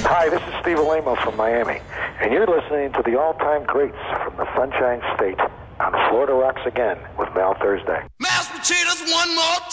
Hi, this is Steve Alamo from Miami, and you're listening to the all-time greats from the Sunshine State on Florida Rocks Again with Mal Thursday. Mashed potatoes one more time.